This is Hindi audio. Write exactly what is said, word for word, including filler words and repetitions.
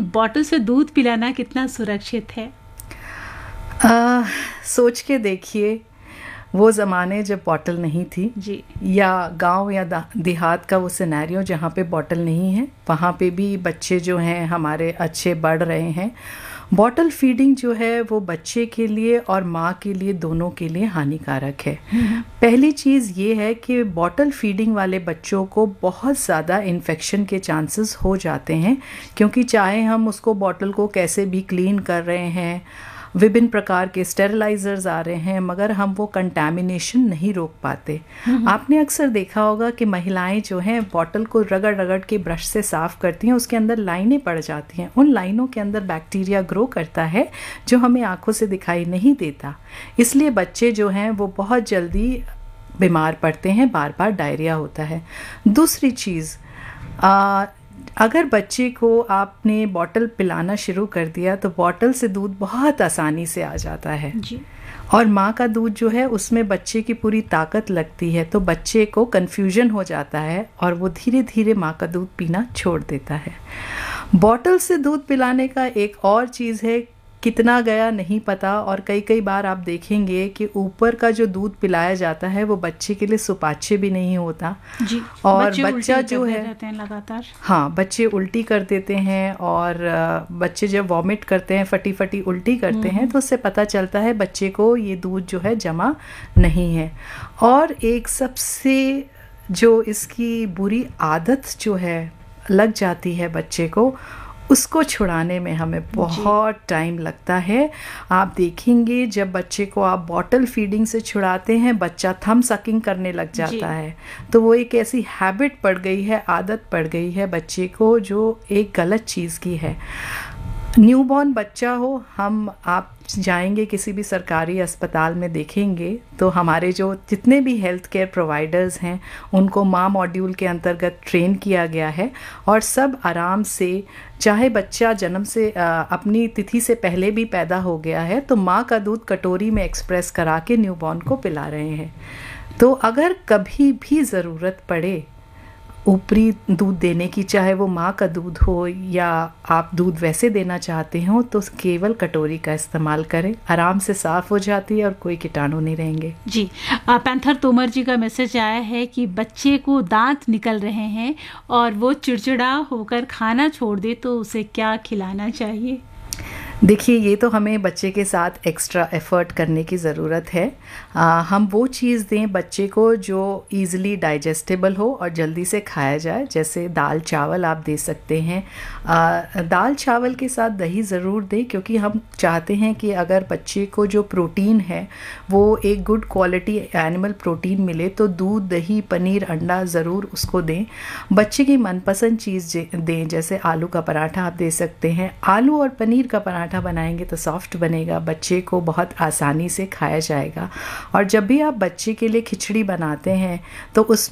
बॉटल से दूध पिलाना कितना सुरक्षित है? आ, सोच के देखिए, वो ज़माने जब बॉटल नहीं थी जी, या गांव या देहात का वो सिनेरियो जहाँ पे बॉटल नहीं है, वहाँ पे भी बच्चे जो हैं हमारे अच्छे बढ़ रहे हैं। बॉटल फीडिंग जो है वो बच्चे के लिए और माँ के लिए, दोनों के लिए हानिकारक है। पहली चीज़ ये है कि बॉटल फीडिंग वाले बच्चों को बहुत ज़्यादा इन्फेक्शन के चांसेस हो जाते हैं, क्योंकि चाहे हम उसको बॉटल को कैसे भी क्लीन कर रहे हैं, विभिन्न प्रकार के स्टेरिलाइजर्स आ रहे हैं, मगर हम वो कंटैमिनेशन नहीं रोक पाते। आपने अक्सर देखा होगा कि महिलाएं जो हैं बॉटल को रगड़ रगड़ के ब्रश से साफ़ करती हैं, उसके अंदर लाइनें पड़ जाती हैं। उन लाइनों के अंदर बैक्टीरिया ग्रो करता है जो हमें आंखों से दिखाई नहीं देता। इसलिए बच्चे जो हैं वो बहुत जल्दी बीमार पड़ते हैं, बार बार डायरिया होता है। दूसरी चीज़, आ, अगर बच्चे को आपने बॉटल पिलाना शुरू कर दिया तो बॉटल से दूध बहुत आसानी से आ जाता है जी। और माँ का दूध जो है उसमें बच्चे की पूरी ताकत लगती है, तो बच्चे को कन्फ्यूजन हो जाता है और वो धीरे धीरे माँ का दूध पीना छोड़ देता है। बॉटल से दूध पिलाने का एक और चीज़ है, कितना गया नहीं पता, और कई कई बार आप देखेंगे कि ऊपर का जो दूध पिलाया जाता है वो बच्चे के लिए सुपाच्य भी नहीं होता जी। और बच्चा जो है हैं लगातार हाँ बच्चे उल्टी कर देते हैं, और बच्चे जब वॉमिट करते हैं, फटी फटी उल्टी करते हैं, तो उससे पता चलता है बच्चे को ये दूध जो है जमा नहीं है। और एक सबसे जो इसकी बुरी आदत जो है लग जाती है बच्चे को, उसको छुड़ाने में हमें बहुत टाइम लगता है। आप देखेंगे जब बच्चे को आप बॉटल फीडिंग से छुड़ाते हैं, बच्चा थम सकिंग करने लग जाता है, तो वो एक ऐसी हैबिट पड़ गई है, आदत पड़ गई है बच्चे को, जो एक गलत चीज़ की है। न्यूबॉर्न बच्चा हो, हम आप जाएंगे किसी भी सरकारी अस्पताल में देखेंगे तो हमारे जो जितने भी हेल्थ केयर प्रोवाइडर्स हैं उनको माँ मॉड्यूल के अंतर्गत ट्रेन किया गया है, और सब आराम से, चाहे बच्चा जन्म से आ, अपनी तिथि से पहले भी पैदा हो गया है, तो माँ का दूध कटोरी में एक्सप्रेस करा के न्यूबॉर्न को पिला रहे हैं। तो अगर कभी भी ज़रूरत पड़े ऊपरी दूध देने की, चाहे वो माँ का दूध हो या आप दूध वैसे देना चाहते हो, तो केवल कटोरी का इस्तेमाल करें, आराम से साफ़ हो जाती है और कोई कीटाणु नहीं रहेंगे। जी, पैंथर तोमर जी का मैसेज आया है कि बच्चे को दांत निकल रहे हैं और वो चिड़चिड़ा होकर खाना छोड़ दे, तो उसे क्या खिलाना चाहिए? देखिए, ये तो हमें बच्चे के साथ एक्स्ट्रा एफ़र्ट करने की ज़रूरत है। आ, हम वो चीज़ दें बच्चे को जो ईज़िली डाइजेस्टेबल हो और जल्दी से खाया जाए, जैसे दाल चावल आप दे सकते हैं। आ, दाल चावल के साथ दही ज़रूर दें, क्योंकि हम चाहते हैं कि अगर बच्चे को जो प्रोटीन है वो एक गुड क्वालिटी एनिमल प्रोटीन मिले, तो दूध, दही, पनीर, अंडा ज़रूर उसको दें। बच्चे की मनपसंद चीज़ दें, जैसे आलू का पराठा आप दे सकते हैं। आलू और पनीर का पराठा बनाएंगे तो सॉफ्ट बनेगा, बच्चे को बहुत आसानी से खाया जाएगा। और जब भी आप बच्चे के लिए खिचड़ी बनाते हैं तो उस